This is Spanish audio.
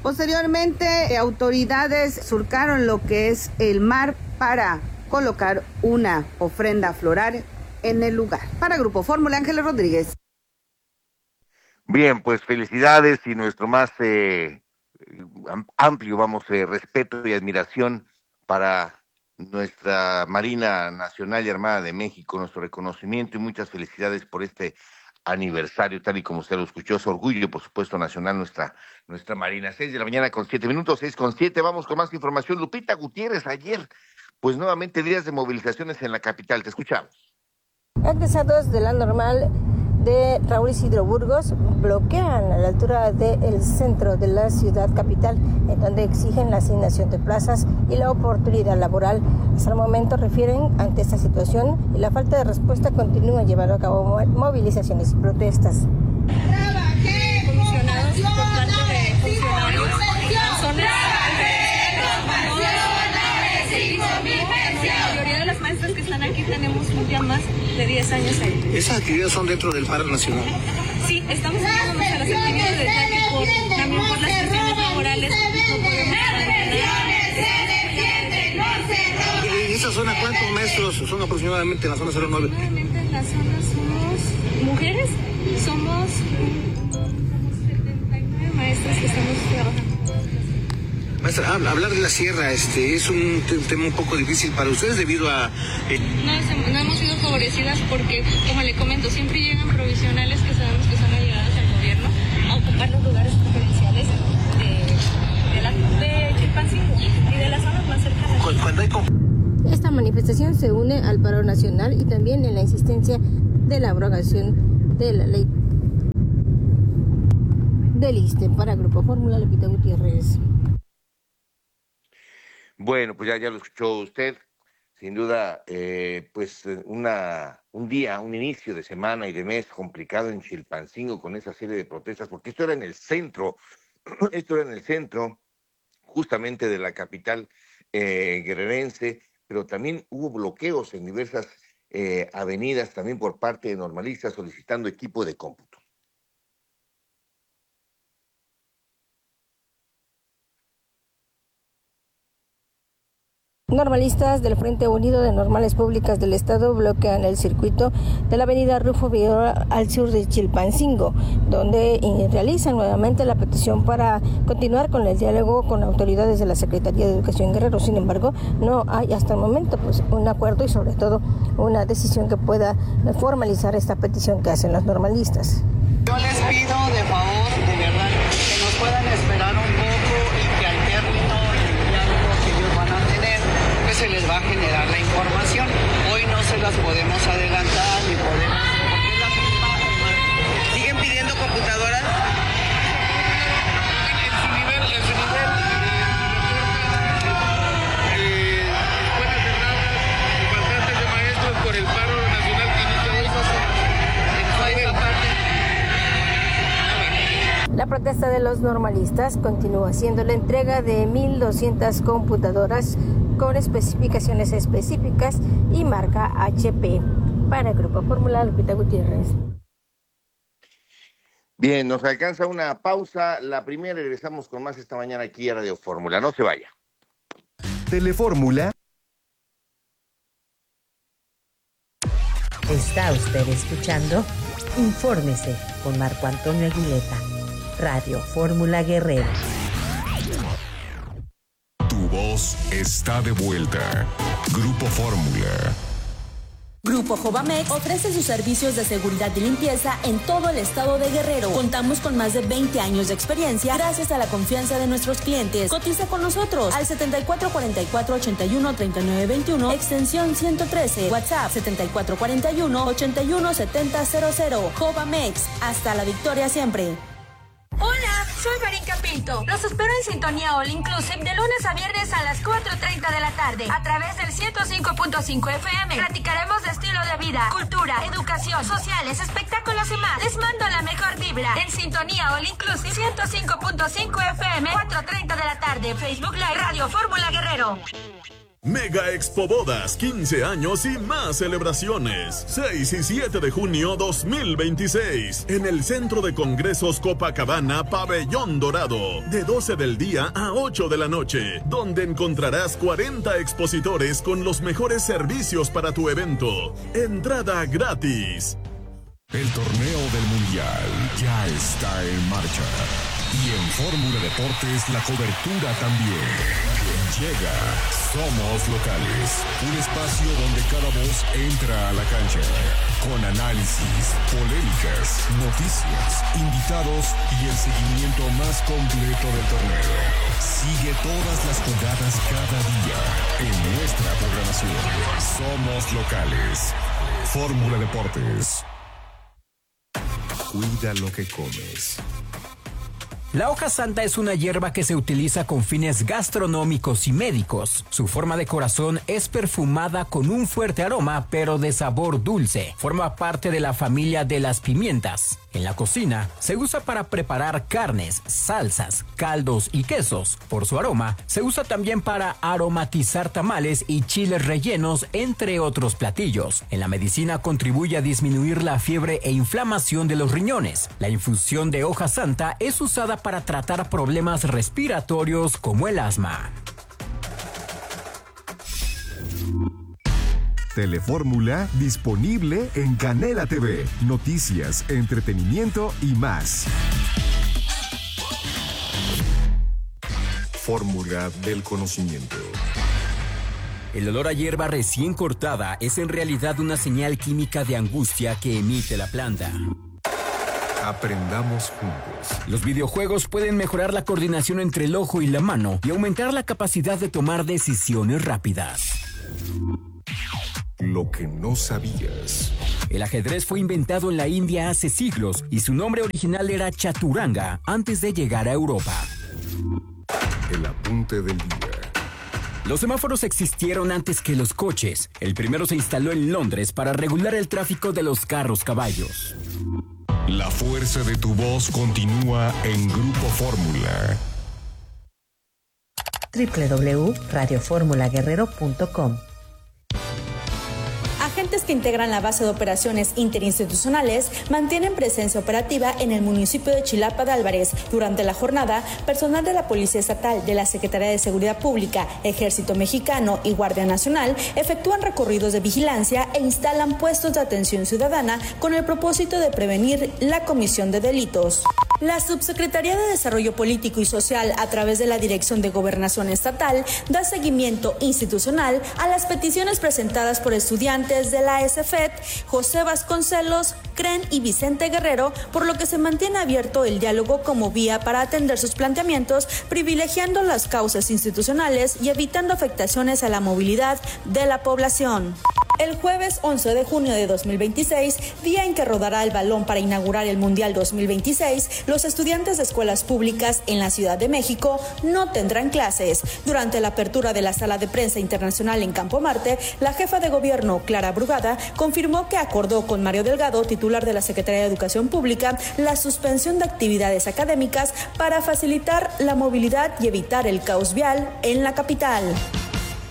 Posteriormente, autoridades surcaron lo que es el mar para colocar una ofrenda floral en el lugar. Para Grupo Fórmula, Ángeles Rodríguez. Bien, pues felicidades y nuestro más amplio, respeto y admiración para nuestra Marina Nacional y Armada de México, nuestro reconocimiento y muchas felicidades por este aniversario, tal y como usted lo escuchó, es orgullo, por supuesto, nacional, nuestra Marina. 6:07, 6:07, vamos con más información. Lupita Gutiérrez, ayer, pues nuevamente días de movilizaciones en la capital, te escuchamos. Egresados de la normal de Raúl Isidro Burgos bloquean a la altura del centro de la ciudad capital, en donde exigen la asignación de plazas y la oportunidad laboral. Hasta el momento refieren ante esta situación y la falta de respuesta continúan llevando a cabo movilizaciones y protestas. Funcionados por parte de funcionarios, la mayoría de las maestras que están aquí tenemos ya más de 10 años ahí. ¿Esas actividades son dentro del paro nacional? Sí, estamos haciendo nuestras actividades, ya que también por las cuestiones laborales no podemos ¿En esa zona cuántos maestros son aproximadamente en la zona 09? Aproximadamente en la zona somos mujeres, somos 79 maestras que estamos trabajando. Maestra, hablar de la sierra es un tema un poco difícil para ustedes debido a... No hemos sido favorecidas porque, como le comento, siempre llegan provisionales que sabemos que son allegadas al gobierno a ocupar los lugares preferenciales de Chilpancingo y de las zonas más cercanas. Esta manifestación se une al paro nacional y también en la insistencia de la abrogación de la ley del ISSSTE. Para Grupo Fórmula, Lupita Gutiérrez. Bueno, pues ya lo escuchó usted. Sin duda, un inicio de semana y de mes complicado en Chilpancingo con esa serie de protestas, porque esto era en el centro justamente de la capital guerrerense, pero también hubo bloqueos en diversas avenidas también por parte de normalistas solicitando equipo de cómputo. Normalistas del Frente Unido de Normales Públicas del Estado bloquean el circuito de la avenida Rufo Figueroa al sur de Chilpancingo, donde realizan nuevamente la petición para continuar con el diálogo con autoridades de la Secretaría de Educación Guerrero. Sin embargo, no hay hasta el momento un acuerdo y sobre todo una decisión que pueda formalizar esta petición que hacen los normalistas. Yo les pido de favor, de verdad, que nos puedan esperar un poco y que al término del diálogo que ellos van a tener, pues se les va a generar la información. Hoy no se las podemos adelantar ni podemos... porque es la misma... ¿Siguen pidiendo computadoras? En su nivel, escuelas cerradas, faltantes de maestros por el paro nacional que inicia hoy. La protesta de los normalistas continúa siendo la entrega de 1.200 computadoras con especificaciones específicas y marca HP. Para el Grupo Fórmula, Lupita Gutiérrez. Bien, nos alcanza una pausa, la primera, y regresamos con más esta mañana aquí a Radio Fórmula. No se vaya. Telefórmula. Está usted escuchando Infórmese con Marco Antonio Aguilera. Radio Fórmula Guerrero. Tu voz está de vuelta. Grupo Fórmula. Grupo Jovamex ofrece sus servicios de seguridad y limpieza en todo el estado de Guerrero. Contamos con más de 20 años de experiencia gracias a la confianza de nuestros clientes. Cotiza con nosotros al 7444-813921, extensión 113, WhatsApp 7441-817000. Jovamex, hasta la victoria siempre. Hola, soy Marín Pinto. Los espero en Sintonía All Inclusive de lunes a viernes a las 4:30 de la tarde a través del 105.5 FM. Platicaremos de estilo de vida, cultura, educación, sociales, espectáculos y más. Les mando la mejor vibra en Sintonía All Inclusive 105.5 FM, 4:30 de la tarde. Facebook Live, Radio Fórmula Guerrero. Mega Expo Bodas, 15 años y más celebraciones. 6 y 7 de junio 2026. En el Centro de Congresos Copacabana, Pabellón Dorado. De 12 del día a 8 de la noche. Donde encontrarás 40 expositores con los mejores servicios para tu evento. Entrada gratis. El torneo del Mundial ya está en marcha. Y en Fórmula Deportes la cobertura también. Llega Somos Locales, un espacio donde cada voz entra a la cancha. Con análisis, polémicas, noticias, invitados y el seguimiento más completo del torneo. Sigue todas las jugadas cada día en nuestra programación. Somos Locales. Fórmula Deportes. Cuida lo que comes. La hoja santa es una hierba que se utiliza con fines gastronómicos y médicos. Su forma de corazón es perfumada con un fuerte aroma, pero de sabor dulce. Forma parte de la familia de las pimientas. En la cocina, se usa para preparar carnes, salsas, caldos y quesos. Por su aroma, se usa también para aromatizar tamales y chiles rellenos, entre otros platillos. En la medicina contribuye a disminuir la fiebre e inflamación de los riñones. La infusión de hoja santa es usada para tratar problemas respiratorios como el asma. Telefórmula disponible en Canela TV. Noticias, entretenimiento y más. Fórmula del conocimiento. El olor a hierba recién cortada es en realidad una señal química de angustia que emite la planta. Aprendamos juntos. Los videojuegos pueden mejorar la coordinación entre el ojo y la mano y aumentar la capacidad de tomar decisiones rápidas. Lo que no sabías. El ajedrez fue inventado en la India hace siglos y su nombre original era chaturanga antes de llegar a Europa. El apunte del día. Los semáforos existieron antes que los coches. El primero se instaló en Londres para regular el tráfico de los carros caballos. La fuerza de tu voz continúa en Grupo Fórmula. www.radioformulaguerrero.com. Agentes que integran la base de operaciones interinstitucionales mantienen presencia operativa en el municipio de Chilapa de Álvarez. Durante la jornada, personal de la Policía Estatal, de la Secretaría de Seguridad Pública, Ejército Mexicano y Guardia Nacional efectúan recorridos de vigilancia e instalan puestos de atención ciudadana con el propósito de prevenir la comisión de delitos. La Subsecretaría de Desarrollo Político y Social, a través de la Dirección de Gobernación Estatal, da seguimiento institucional a las peticiones presentadas por estudiantes de la SFET, José Vasconcelos, CREN y Vicente Guerrero, por lo que se mantiene abierto el diálogo como vía para atender sus planteamientos, privilegiando las causas institucionales y evitando afectaciones a la movilidad de la población. El jueves 11 de junio de 2026, día en que rodará el balón para inaugurar el Mundial 2026, los estudiantes de escuelas públicas en la Ciudad de México no tendrán clases. Durante la apertura de la Sala de Prensa Internacional en Campo Marte, la jefa de gobierno, Clara Brugada, confirmó que acordó con Mario Delgado, titular de la Secretaría de Educación Pública, la suspensión de actividades académicas para facilitar la movilidad y evitar el caos vial en la capital.